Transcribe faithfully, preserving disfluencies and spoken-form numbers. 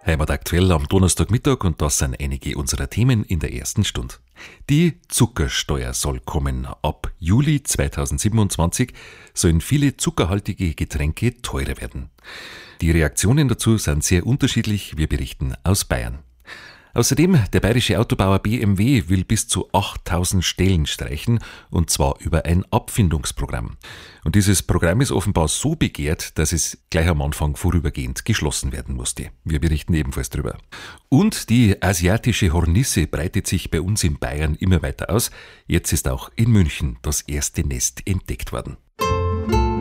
Heimataktuell am Donnerstagmittag und das sind einige unserer Themen in der ersten Stunde. Die Zuckersteuer soll kommen. Ab Juli zweitausendsiebenundzwanzig sollen viele zuckerhaltige Getränke teurer werden. Die Reaktionen dazu sind sehr unterschiedlich, wir berichten aus Bayern. Außerdem, der bayerische Autobauer B M W will bis zu achttausend Stellen streichen, und zwar über ein Abfindungsprogramm. Und dieses Programm ist offenbar so begehrt, dass es gleich am Anfang vorübergehend geschlossen werden musste. Wir berichten ebenfalls drüber. Und die asiatische Hornisse breitet sich bei uns in Bayern immer weiter aus. Jetzt ist auch in München das erste Nest entdeckt worden.